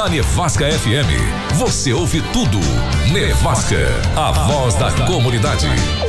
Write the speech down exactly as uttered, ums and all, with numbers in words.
Na Nevasca F M, você ouve tudo. Nevasca, a voz da comunidade.